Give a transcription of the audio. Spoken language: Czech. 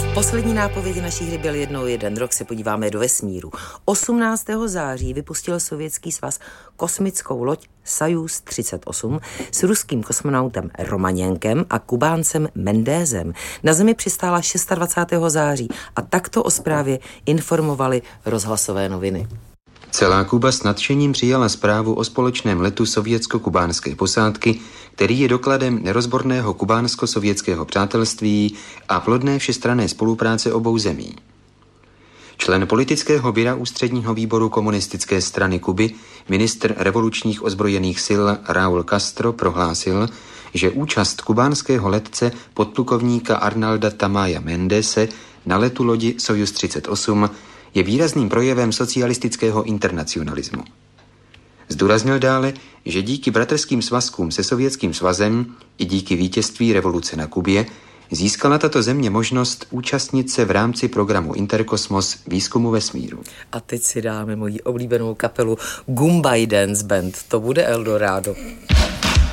Poslední nápovědi naší hry Byl jednou jeden rok, se podíváme do vesmíru. 18. září vypustil Sovětský svaz kosmickou loď Sajus 38 s ruským kosmonautem Romaněnkem a Kubáncem Mendézem. Na Zemi přistála 26. září a takto o zprávě informovali rozhlasové noviny. Celá Kuba s nadšením přijala zprávu o společném letu sovětsko-kubánské posádky, který je dokladem nerozborného kubánsko-sovětského přátelství a plodné všestranné spolupráce obou zemí. Člen politického byra Ústředního výboru komunistické strany Kuby, ministr revolučních ozbrojených sil Raúl Castro prohlásil, že účast kubánského letce podplukovníka Arnalda Tamája Mendese na letu lodi Sojus 38 je výrazným projevem socialistického internacionalismu. Zdůraznil dále, že díky bratrským svazkům se Sovětským svazem i díky vítězství revoluce na Kubě získala tato země možnost účastnit se v rámci programu Interkosmos výzkumu vesmíru. A teď si dáme moji oblíbenou kapelu Gumbay Dance Band. To bude Eldorado.